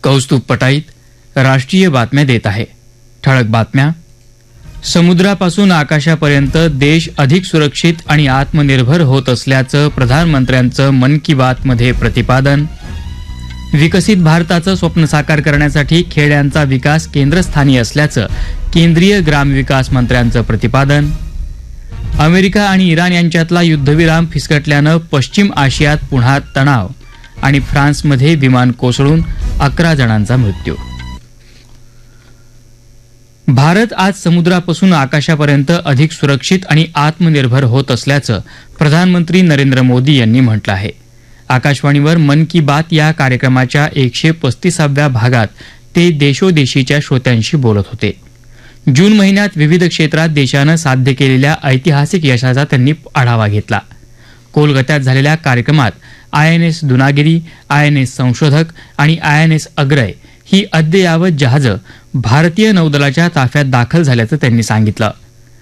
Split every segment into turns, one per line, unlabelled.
कौस्तुभ पटाईत राष्ट्रीय बातम्या देत आहे. ठळक बातम्या. समुद्रापासून आकाशापर्यंत देश अधिक सुरक्षित आणि आत्मनिर्भर होत असल्याचं प्रधानमंत्र्यांचं मन की बात मध्ये प्रतिपादन. विकसित भारताचं स्वप्न साकार करण्यासाठी खेड्यांचा विकास केंद्रस्थानी असल्याचं केंद्रीय ग्रामविकास मंत्र्यांचं प्रतिपादन. अमेरिका आणि इराण यांच्यातला युद्धविराम फिसकटल्यानं पश्चिम आशियात पुन्हा तणाव आणि फ्रान्समध्ये विमान कोसळून 11 जणांचा मृत्यू. भारत आज समुद्रापासून आकाशापर्यंत अधिक सुरक्षित आणि आत्मनिर्भर होत असल्याचं प्रधानमंत्री नरेंद्र मोदी यांनी म्हटलं आहे. आकाशवाणीवर मन की बात या कार्यक्रमाच्या 135व्या भागात ते देशोदेशीच्या श्रोत्यांशी बोलत होते. जून महिन्यात विविध क्षेत्रात देशानं साध्य केलेल्या ऐतिहासिक यशाचा त्यांनी आढावा घेतला. कोलकात्यात झालेल्या कार्यक्रमात INS दुनागिरी, INS संशोधक आणि INS अग्रय ही अद्ययावत जहाजं भारतीय नौदलाच्या ताफ्यात दाखल झाल्याचं त्यांनी सांगितलं.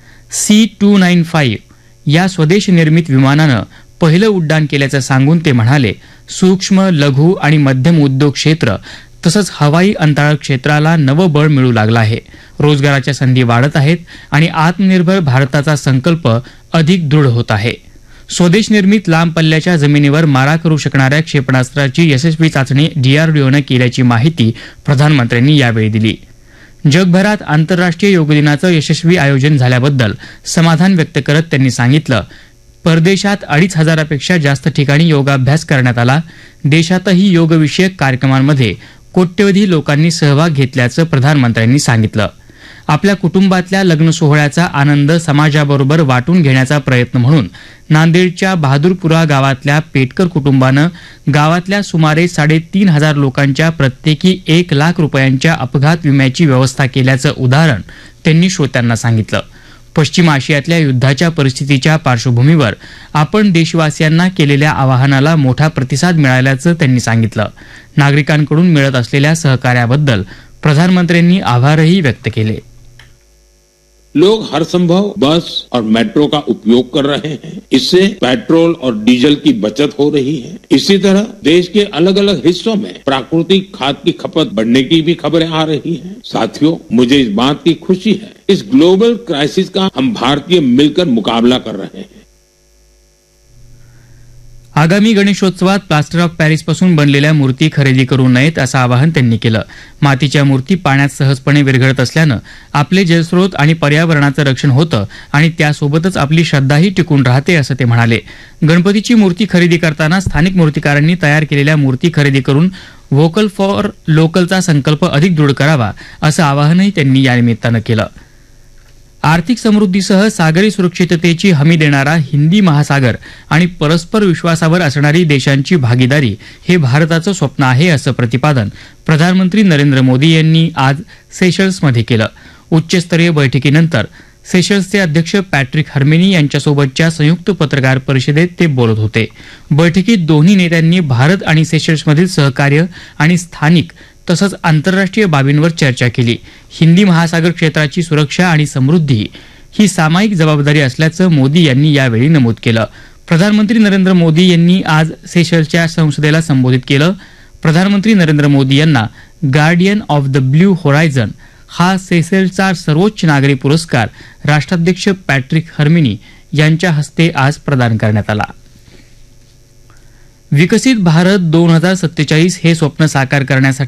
C-295 या स्वदेश निर्मित विमानानं पहिलं उड्डाण केल्याचं सांगून ते म्हणाले, सूक्ष्म, लघु आणि मध्यम उद्योग क्षेत्र तसंच हवाई अंतराळ क्षेत्राला नवं बळ मिळू लागलं आहे. रोजगाराच्या संधी वाढत आहेत आणि आत्मनिर्भर भारताचा संकल्प अधिक दृढ होत आहे. स्वदेश निर्मित लांब पल्ल्याच्या जमिनीवर मारा करू शकणाऱ्या क्षेपणास्त्राची यशस्वी चाचणी DRDOनं केल्याची माहिती प्रधानमंत्र्यांनी यावेळी दिली. जगभरात आंतरराष्ट्रीय योग दिनाचं यशस्वी आयोजन झाल्याबद्दल समाधान व्यक्त करत त्यांनी सांगितलं, परदेशात 2500पेक्षा जास्त ठिकाणी योगाभ्यास करण्यात आला. देशातही योगविषयक कार्यक्रमांमध्ये कोट्यवधी लोकांनी सहभाग घेतल्याचं प्रधानमंत्र्यांनी सांगितलं. आपल्या कुटुंबातल्या लग्न सोहळ्याचा आनंद समाजाबरोबर वाटून घेण्याचा प्रयत्न म्हणून नांदेडच्या बहादूरपुरा गावातल्या पेटकर कुटुंबानं गावातल्या सुमारे 3,500 लोकांच्या प्रत्येकी 1 लाख रुपयांच्या अपघात विम्याची व्यवस्था केल्याचं उदाहरण त्यांनी श्रोत्यांना सांगितलं. पश्चिम आशियातल्या युद्धाच्या परिस्थितीच्या पार्श्वभूमीवर आपण देशवासियांना केलेल्या आवाहनाला मोठा प्रतिसाद मिळाल्याचं त्यांनी सांगितलं. नागरिकांकडून मिळत असलेल्या सहकार्याबद्दल प्रधानमंत्र्यांनी आभारही व्यक्त केले.
लोग हर संभव बस और मेट्रो का उपयोग कर रहे हैं. इससे पेट्रोल और डीजल की बचत हो रही है. इसी तरह देश के अलग अलग हिस्सों में प्राकृतिक खाद की खपत बढ़ने की भी खबरें आ रही हैं. साथियों, मुझे इस बात की खुशी है, इस ग्लोबल क्राइसिस का हम भारतीय मिलकर मुकाबला कर रहे हैं.
आगामी गणेशोत्सवात प्लास्टर ऑफ पॅरिसपासून बनलेल्या मूर्ती खरेदी करू नयेत असं आवाहन त्यांनी केलं. मातीच्या मूर्ती पाण्यात सहजपणे विरघळत असल्यानं आपले जलस्रोत आणि पर्यावरणाचं रक्षण होतं आणि त्यासोबतच आपली श्रद्धाही टिकून राहते असं ते म्हणाले. गणपतीची मूर्ती खरेदी करताना स्थानिक मूर्तिकारांनी तयार केलेल्या मूर्ती खरेदी करून व्होकल फॉर लोकलचा संकल्प अधिक दृढ करावा असं आवाहनही त्यांनी या निमित्तानं केलं. आर्थिक समृद्धीसह सागरी सुरक्षिततेची हमी देणारा हिंदी महासागर आणि परस्पर विश्वासावर असणारी देशांची भागीदारी हे भारताचं स्वप्न आहे असं प्रतिपादन प्रधानमंत्री नरेंद्र मोदी यांनी आज सेशल्समध्ये केलं. उच्चस्तरीय बैठकीनंतर सेशल्सचे अध्यक्ष पॅट्रिक हर्मेनी यांच्यासोबतच्या संयुक्त पत्रकार परिषदेत ते बोलत होते. बैठकीत दोन्ही नेत्यांनी भारत आणि सेशल्समधील सहकार्य आणि स्थानिक तसंच आंतरराष्ट्रीय बाबींवर चर्चा केली. हिंदी महासागर क्षेत्राची सुरक्षा आणि समृद्धी ही सामायिक जबाबदारी असल्याचं मोदी यांनी यावेळी नमूद केलं. प्रधानमंत्री नरेंद्र मोदी यांनी आज सेशल्सच्या संसदेला संबोधित केलं. प्रधानमंत्री नरेंद्र मोदी यांना guardian of the blue horizon हा सेशल्सचा सर्वोच्च नागरी पुरस्कार राष्ट्राध्यक्ष पॅट्रिक हर्मिनी यांच्या हस्ते आज प्रदान करण्यात आला. विकसित भारत 2047 हे स्वप्न साकार करण्यासाठी